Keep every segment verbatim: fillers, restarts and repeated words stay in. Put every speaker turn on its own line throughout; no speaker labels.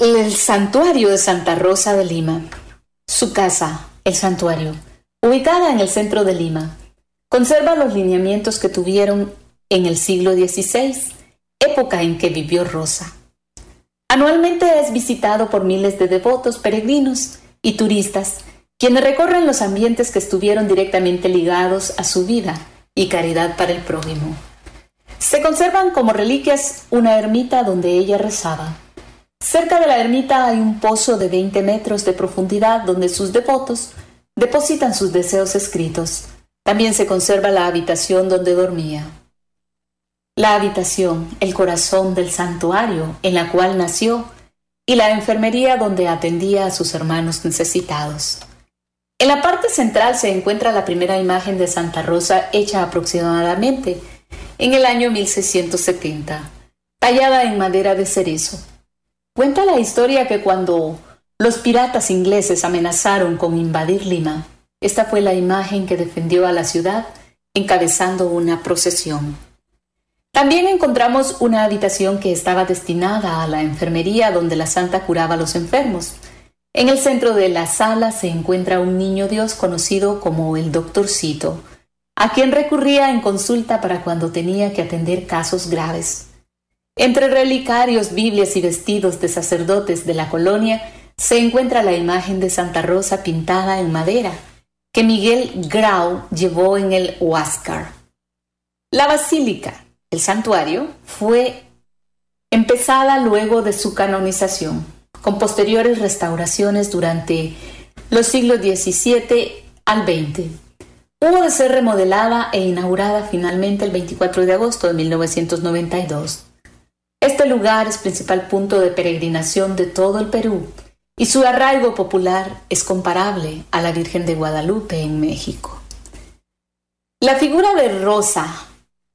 El santuario de Santa Rosa de Lima. Su casa, el santuario, ubicada en el centro de Lima, conserva los lineamientos que tuvieron en el siglo dieciséis, época en que vivió Rosa. Anualmente es visitado por miles de devotos, peregrinos y turistas, quienes recorren los ambientes que estuvieron directamente ligados a su vida y caridad para el prójimo. Se conservan como reliquias una ermita donde ella rezaba. Cerca de la ermita hay un pozo de veinte metros de profundidad donde sus devotos depositan sus deseos escritos. También se conserva la habitación donde dormía. La habitación, el corazón del santuario en la cual nació, y la enfermería donde atendía a sus hermanos necesitados. En la parte central se encuentra la primera imagen de Santa Rosa hecha aproximadamente en el año mil seiscientos setenta, tallada en madera de cerezo. Cuenta la historia que cuando los piratas ingleses amenazaron con invadir Lima, esta fue la imagen que defendió a la ciudad encabezando una procesión. También encontramos una habitación que estaba destinada a la enfermería donde la santa curaba a los enfermos. En el centro de la sala se encuentra un niño Dios conocido como el Doctorcito, a quien recurría en consulta para cuando tenía que atender casos graves. Entre relicarios, Biblias y vestidos de sacerdotes de la colonia se encuentra la imagen de Santa Rosa pintada en madera, que Miguel Grau llevó en el Huáscar. La basílica, el santuario, fue empezada luego de su canonización, con posteriores restauraciones durante los siglos diecisiete al veinte. Hubo de ser remodelada e inaugurada finalmente el veinticuatro de agosto de mil novecientos noventa y dos. Este lugar es principal punto de peregrinación de todo el Perú y su arraigo popular es comparable a la Virgen de Guadalupe en México. La figura de Rosa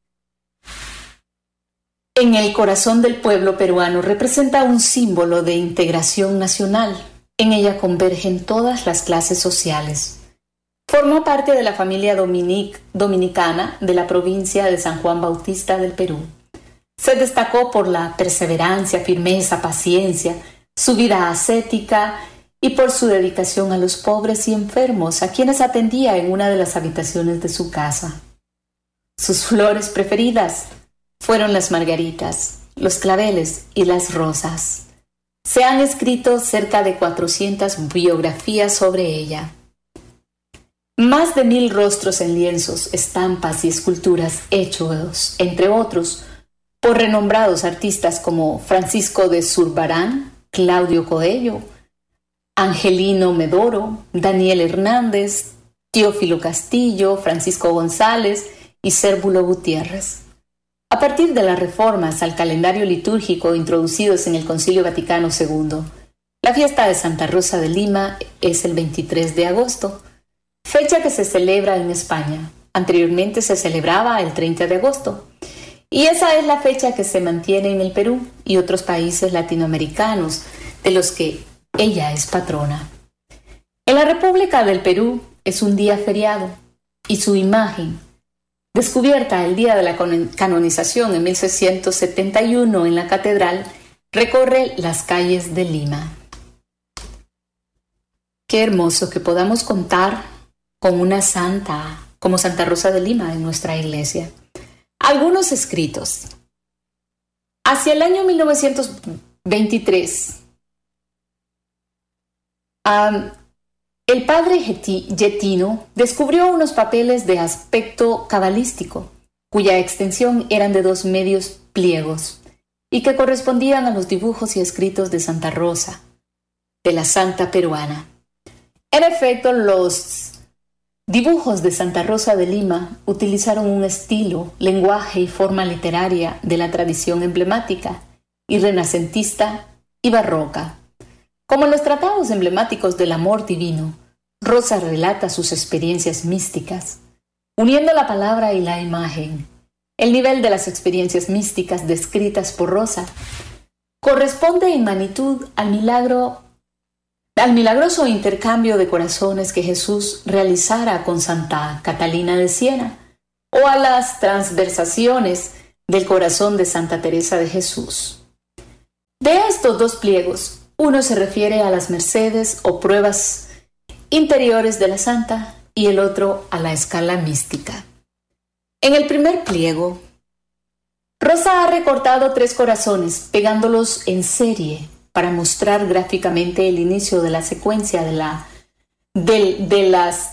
en el corazón del pueblo peruano representa un símbolo de integración nacional. En ella convergen todas las clases sociales. Formó parte de la familia dominic- dominicana de la provincia de San Juan Bautista del Perú. Se destacó por la perseverancia, firmeza, paciencia, su vida ascética y por su dedicación a los pobres y enfermos, a quienes atendía en una de las habitaciones de su casa. Sus flores preferidas fueron las margaritas, los claveles y las rosas. Se han escrito cerca de cuatrocientas biografías sobre ella. Más de mil rostros en lienzos, estampas y esculturas hechos, entre otros, por renombrados artistas como Francisco de Zurbarán, Claudio Coello, Angelino Medoro, Daniel Hernández, Teófilo Castillo, Francisco González y Cérvulo Gutiérrez. A partir de las reformas al calendario litúrgico introducidos en el Concilio Vaticano segundo, la fiesta de Santa Rosa de Lima es el veintitrés de agosto, fecha que se celebra en España. Anteriormente se celebraba el treinta de agosto. Y esa es la fecha que se mantiene en el Perú y otros países latinoamericanos de los que ella es patrona. En la República del Perú es un día feriado y su imagen, descubierta el día de la canonización en mil seiscientos setenta y uno en la catedral, recorre las calles de Lima. Qué hermoso que podamos contar con una santa como Santa Rosa de Lima en nuestra iglesia. Algunos escritos. Hacia el año mil novecientos veintitrés, um, el padre Getino descubrió unos papeles de aspecto cabalístico, cuya extensión eran de dos medios pliegos y que correspondían a los dibujos y escritos de Santa Rosa, de la santa peruana. En efecto, los dibujos de Santa Rosa de Lima utilizaron un estilo, lenguaje y forma literaria de la tradición emblemática y renacentista y barroca. Como en los tratados emblemáticos del amor divino, Rosa relata sus experiencias místicas, uniendo la palabra y la imagen. El nivel de las experiencias místicas descritas por Rosa corresponde en magnitud al milagro al milagroso intercambio de corazones que Jesús realizara con Santa Catalina de Siena, o a las transversaciones del corazón de Santa Teresa de Jesús. De estos dos pliegos, Uno se refiere a las mercedes o pruebas interiores de la santa y el otro a la escala mística. En el primer pliego, Rosa ha recortado tres corazones, pegándolos en serie para mostrar gráficamente el inicio de la secuencia de, la, de, de las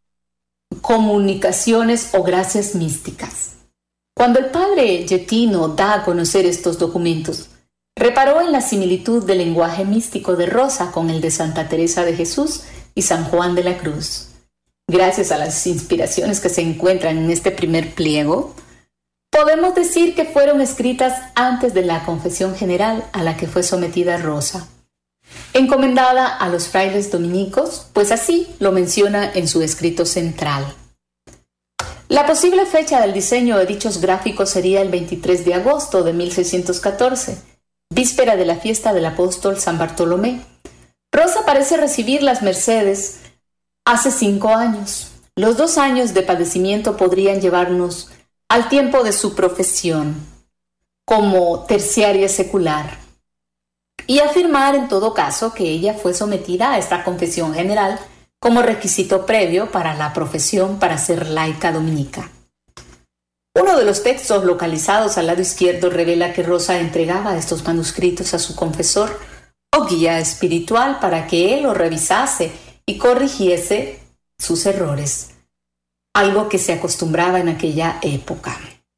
comunicaciones o gracias místicas. Cuando el padre Getino da a conocer estos documentos, reparó en la similitud del lenguaje místico de Rosa con el de Santa Teresa de Jesús y San Juan de la Cruz. Gracias a las inspiraciones que se encuentran en este primer pliego, podemos decir que fueron escritas antes de la confesión general a la que fue sometida Rosa, encomendada a los frailes dominicos, pues así lo menciona en su escrito central. La posible fecha del diseño de dichos gráficos sería el veintitrés de agosto de mil seiscientos catorce, víspera de la fiesta del apóstol San Bartolomé. Rosa parece recibir las mercedes hace cinco años. Los dos años de padecimiento podrían llevarnos al tiempo de su profesión como terciaria secular y afirmar en todo caso que ella fue sometida a esta confesión general como requisito previo para la profesión para ser laica dominica. Uno de los textos localizados al lado izquierdo revela que Rosa entregaba estos manuscritos a su confesor o guía espiritual para que él los revisase y corrigiese sus errores, algo que se acostumbraba en aquella época.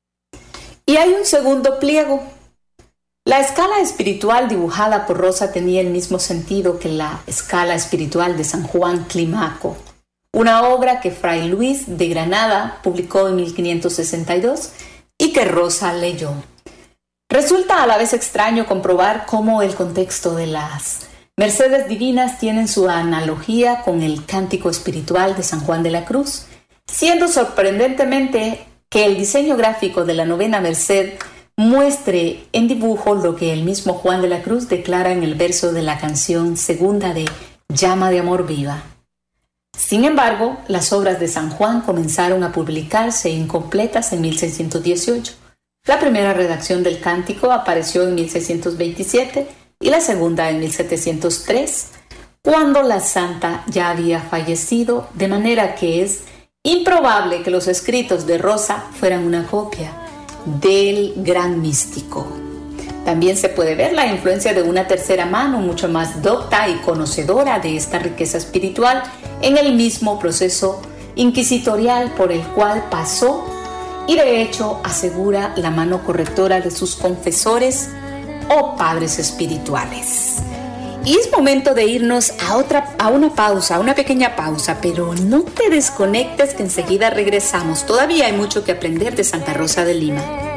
Y hay un segundo pliego. La escala espiritual dibujada por Rosa tenía el mismo sentido que la escala espiritual de San Juan Climaco, una obra que Fray Luis de Granada publicó en mil quinientos sesenta y dos y que Rosa leyó. Resulta a la vez extraño comprobar cómo el contexto de las mercedes divinas tienen su analogía con el cántico espiritual de San Juan de la Cruz, siendo sorprendentemente que el diseño gráfico de la novena merced muestre en dibujo lo que el mismo Juan de la Cruz declara en el verso de la canción segunda de Llama de Amor Viva. Sin embargo, las obras de San Juan comenzaron a publicarse incompletas en mil seiscientos dieciocho. La primera redacción del cántico apareció en mil seiscientos veintisiete y la segunda en mil setecientos tres, cuando la santa ya había fallecido, de manera que es improbable que los escritos de Rosa fueran una copia del gran místico. También se puede ver la influencia de una tercera mano mucho más docta y conocedora de esta riqueza espiritual en el mismo proceso inquisitorial por el cual pasó y de hecho asegura la mano correctora de sus confesores o padres espirituales. Y es momento de irnos a otra, a una pausa, a una pequeña pausa, pero no te desconectes que enseguida regresamos. Todavía hay mucho que aprender de Santa Rosa de Lima.